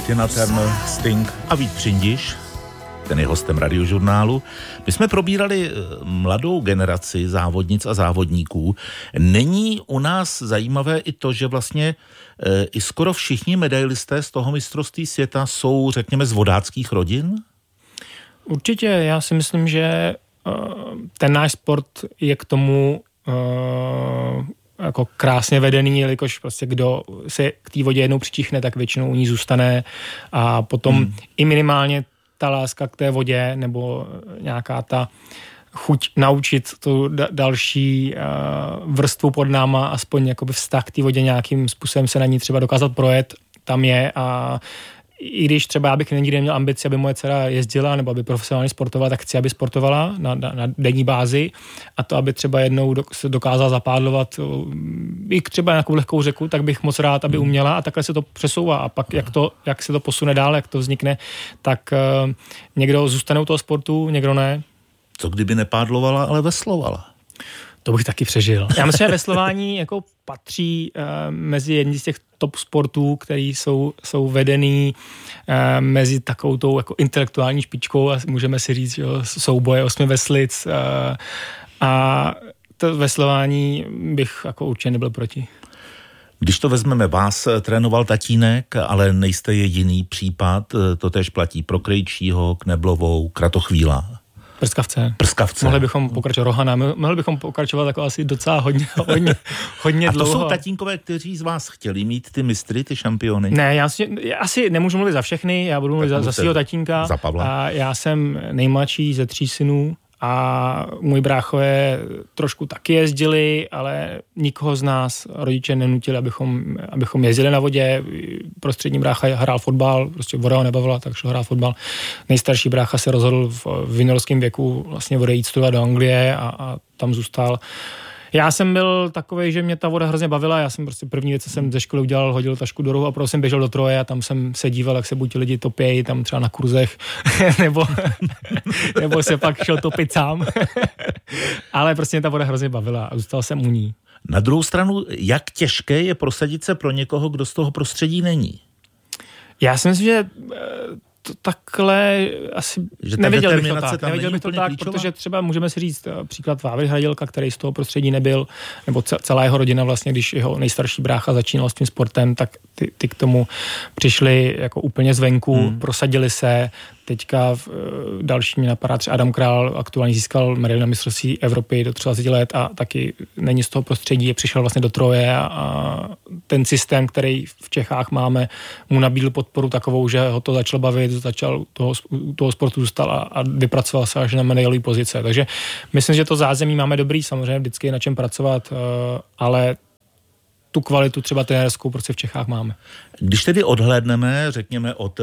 Tina Turner, Sting a Vít Přindiš, ten je hostem Radiožurnálu. My jsme probírali mladou generaci závodnic a závodníků. Není u nás zajímavé i to, že vlastně i skoro všichni medailisté z toho mistrovství světa jsou, řekněme, z vodáckých rodin? Určitě, já si myslím, že ten náš sport je k tomu jako krásně vedený, jelikož prostě kdo se k té vodě jednou přičichne, tak většinou u ní zůstane a potom i minimálně ta láska k té vodě nebo nějaká ta chuť naučit tu další vrstvu pod náma, aspoň jakoby vztah k té vodě nějakým způsobem se na ní třeba dokázat projet, tam je a i když třeba já bych nikdy neměl ambici, aby moje dcera jezdila nebo aby profesionálně sportovala, tak chci, aby sportovala na denní bázi a to, aby třeba jednou se dokázala zapádlovat i třeba nějakou lehkou řeku, tak bych moc rád, aby uměla a takhle se to přesouvá a pak jak se to posune dál, jak to vznikne, tak někdo zůstane u toho sportu, někdo ne. Co kdyby nepádlovala, ale veslovala? To bych taky přežil. Já myslím, že veslování jako patří mezi jedni z těch top sportů, který jsou vedený mezi takovou tou jako intelektuální špičkou a můžeme si říct, že souboje 8 veslic a to veslování bych jako určitě nebyl proti. Když to vezmeme, vás trénoval tatínek, ale nejste jediný případ, to též platí pro Krejčího, Kneblovou, Kratochvíla. Prskavce. Mohli bychom pokračovat Rohana, mohli bychom pokračovat jako asi docela hodně a to dlouho. jsou tatínkové, kteří z vás chtěli mít ty mistry, ty šampiony? Ne, já asi nemůžu mluvit za všechny, já budu mluvit za svého tatínka. Za Pavla. A já jsem nejmladší ze 3 synů a můj bráchové trošku taky jezdili, ale nikoho z nás rodiče nenutili, abychom jezdili na vodě. Prostřední brácha hrál fotbal, prostě voda ho nebavila, tak šel hrát fotbal. Nejstarší brácha se rozhodl v juniorském věku vlastně odejít studovat do Anglie a tam zůstal. Já jsem byl takovej, že mě ta voda hrozně bavila, já jsem prostě první věc, co jsem ze školy udělal, hodil tašku do rohu a prostě jsem běžel do Troje a tam jsem se díval, jak se buď lidi topějí, tam třeba na kurzech, nebo se pak šel topit sám. Ale prostě mě ta voda hrozně bavila a zůstal jsem u ní. Na druhou stranu, jak těžké je prosadit se pro někoho, kdo z toho prostředí není? Já si myslím, že to takhle asi nevěděl bych to tak, protože třeba můžeme si říct příklad Vávry Hradělka, který z toho prostředí nebyl, nebo celá jeho rodina vlastně, když jeho nejstarší brácha začínal s tím sportem, tak ty k tomu přišli jako úplně zvenku, prosadili se. Teďka další mě napadá třeba Adam Král, aktuálně získal medaili na mistrovství Evropy do 30 let a taky není z toho prostředí, přišel vlastně do Troje a ten systém, který v Čechách máme, mu nabídl podporu takovou, že ho to začalo bavit, začal toho sportu zůstal a vypracoval se až na medailové pozice. Takže myslím, že to zázemí máme dobrý, samozřejmě vždycky je na čem pracovat, ale tu kvalitu třeba trenérskou prostě v Čechách máme. Když tedy odhlédneme, řekněme, od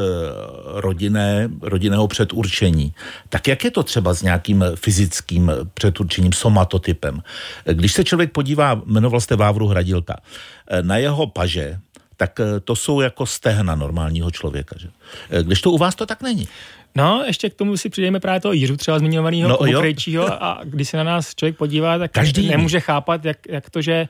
rodinného předurčení, tak jak je to třeba s nějakým fyzickým předurčením, somatotypem? Když se člověk podívá, jmenoval jste Vávru Hradilka, na jeho paže, tak to jsou jako stehna normálního člověka. Že? Když to u vás to tak není. No, ještě k tomu si přidejme právě toho Jiřu třeba zmiňovaného Krejčího a když se na nás člověk podívá, tak každý nemůže chápat, jak to, že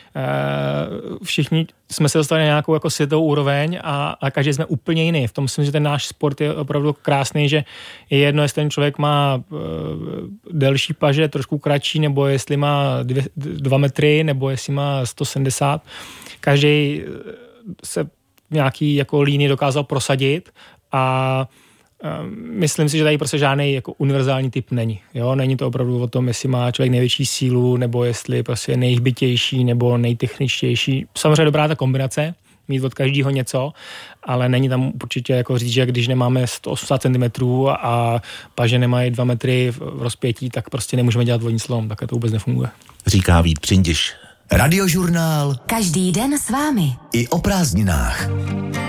všichni jsme se dostali na nějakou jako světovou úroveň a každý jsme úplně jiný. V tom myslím, že ten náš sport je opravdu krásný, že je jedno, jestli ten člověk má delší paže, trošku kratší, nebo jestli má 2 metry, nebo jestli má 170. Každý se v nějaký jako línii dokázal prosadit a myslím si, že tady prostě žádný jako univerzální typ není. Jo? Není to opravdu o tom, jestli má člověk největší sílu, nebo jestli prostě je nejhbitější, nebo nejtechničtější. Samozřejmě dobrá ta kombinace, mít od každého něco, ale není tam určitě jako říct, že když nemáme 180 cm a paže nemají 2 metry v rozpětí, tak prostě nemůžeme dělat vodní slom, tak to vůbec nefunguje. Říká Vít Přindiš. Radiožurnál. Každý den s vámi. I o prázdninách.